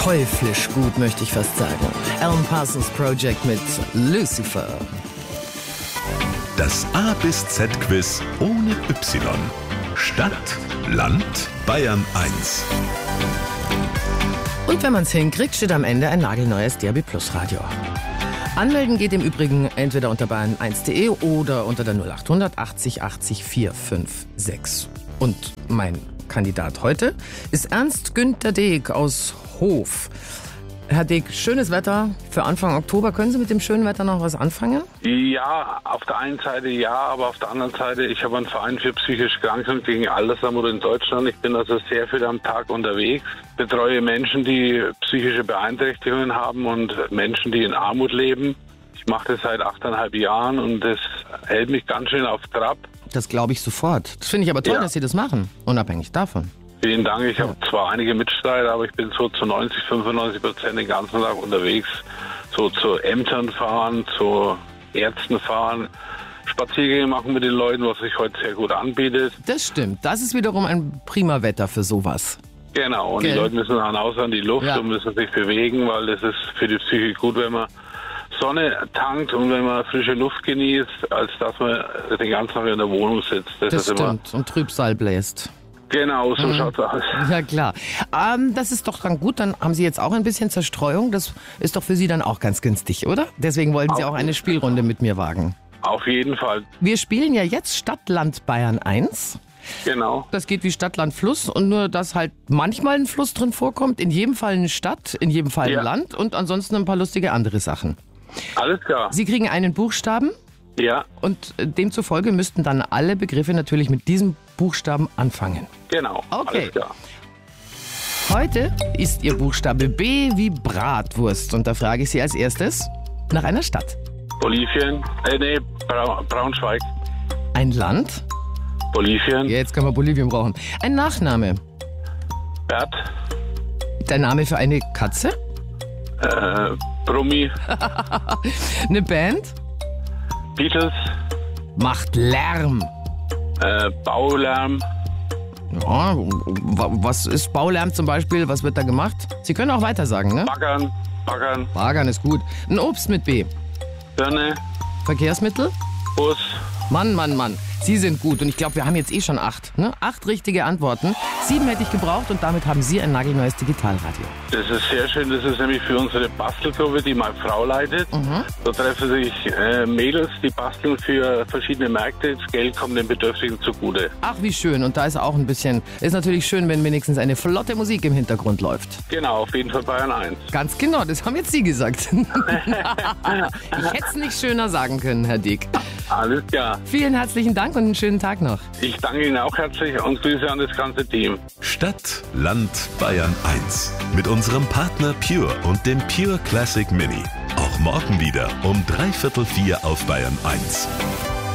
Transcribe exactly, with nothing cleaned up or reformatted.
teuflisch gut, möchte ich fast sagen. Alan Parsons Project mit Lucifer. Das A bis Z-Quiz ohne Y. Stadt, Land, Bayern eins. Und wenn man es hinkriegt, steht am Ende ein nagelneues D A B Plus Radio. Anmelden geht im Übrigen entweder unter bayern eins punkt de oder unter der null achthundert achtzig achtzig vier fünf sechs. Und mein Kandidat heute ist Ernst Günther Deek aus Hof. Herr Deek, schönes Wetter für Anfang Oktober. Können Sie mit dem schönen Wetter noch was anfangen? Ja, auf der einen Seite ja, aber auf der anderen Seite, ich habe einen Verein für psychisch Kranke und gegen Altersarmut in Deutschland. Ich bin also sehr viel am Tag unterwegs, betreue Menschen, die psychische Beeinträchtigungen haben und Menschen, die in Armut leben. Ich mache das seit achteinhalb Jahren und das hält mich ganz schön auf Trab. Das glaube ich sofort. Das finde ich aber toll, ja, dass Sie das machen, unabhängig davon. Vielen Dank. Ich habe zwar einige Mitstreiter, aber ich bin so zu neunzig, fünfundneunzig Prozent den ganzen Tag unterwegs. So zu Ämtern fahren, zu Ärzten fahren, Spaziergänge machen mit den Leuten, was sich heute sehr gut anbietet. Das stimmt. Das ist wiederum ein prima Wetter für sowas. Genau. Und Gell? Die Leute müssen hinaus an die Luft, ja, und müssen sich bewegen, weil das ist für die Psyche gut, wenn man Sonne tankt und wenn man frische Luft genießt, als dass man den ganzen Tag in der Wohnung sitzt. Das, das ist stimmt. Immer und Trübsal bläst. Genau, so mhm. schaut's aus. Ja, klar. Ähm, das ist doch dann gut, dann haben Sie jetzt auch ein bisschen Zerstreuung. Das ist doch für Sie dann auch ganz günstig, oder? Deswegen wollten Sie auch eine Spielrunde mit mir wagen. Auf jeden Fall. Wir spielen ja jetzt Stadt, Land, Bayern eins. Genau. Das geht wie Stadt, Land, Fluss und nur, dass halt manchmal ein Fluss drin vorkommt, in jedem Fall eine Stadt, in jedem Fall ja. ein Land und ansonsten ein paar lustige andere Sachen. Alles klar. Sie kriegen einen Buchstaben. Ja. Und demzufolge müssten dann alle Begriffe natürlich mit diesem Buchstaben anfangen. Genau. Okay. Alles klar. Heute ist Ihr Buchstabe B wie Bratwurst. Und da frage ich Sie als erstes nach einer Stadt. Bolivien. Äh, nee, Brau- Braunschweig. Ein Land. Bolivien. Ja, jetzt können wir Bolivien brauchen. Ein Nachname. Bert. Der Name für eine Katze. Äh, Brummi. Eine Band. Beatles. Macht Lärm. Äh, Baulärm. Ja, was ist Baulärm zum Beispiel? Was wird da gemacht? Sie können auch weiter sagen, ne? Baggern. Baggern. Baggern ist gut. Ein Obst mit B. Birne. Verkehrsmittel? Bus. Mann, Mann, Mann. Sie sind gut und ich glaube, wir haben jetzt eh schon acht. Ne? Acht richtige Antworten. Sieben hätte ich gebraucht und damit haben Sie ein nagelneues Digitalradio. Das ist sehr schön. Das ist nämlich für unsere Bastelgruppe, die meine Frau leitet. Mhm. Da treffen sich äh, Mädels, die basteln für verschiedene Märkte. Das Geld kommt den Bedürftigen zugute. Ach, wie schön. Und da ist auch ein bisschen, ist natürlich schön, wenn wenigstens eine flotte Musik im Hintergrund läuft. Genau, auf jeden Fall Bayern eins. Ganz genau, das haben jetzt Sie gesagt. Ich hätte es nicht schöner sagen können, Herr Deek. Alles klar. Vielen herzlichen Dank und einen schönen Tag noch. Ich danke Ihnen auch herzlich und Grüße an das ganze Team. Stadt, Land, Bayern eins. Mit unserem Partner Pure und dem Pure Classic Mini. Auch morgen wieder um dreiviertel vier auf Bayern eins.